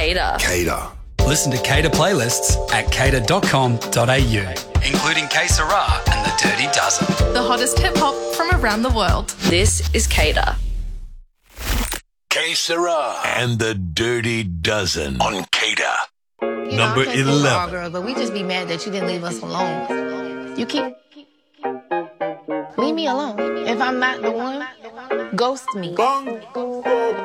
Cater. Cater. Listen to Cater playlists at cater.com.au, including Que Sera and the Dirty Dozen. The hottest hip-hop from around the world. This is Cater. Que Sera and the Dirty Dozen on Cater. Number 11. Girl, but we just be mad that you didn't leave us alone. You keep... Leave me alone. If I'm not the one, ghost me.